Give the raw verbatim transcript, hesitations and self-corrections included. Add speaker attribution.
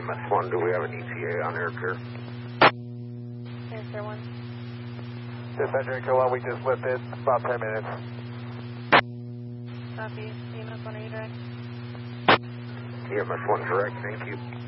Speaker 1: M S one, do we have an E T A on air care?
Speaker 2: Answer one.
Speaker 3: Dispatcher Echo one, we just lifted about ten minutes.
Speaker 2: Copy. E M S one, are you direct?
Speaker 1: E M S one direct, thank you.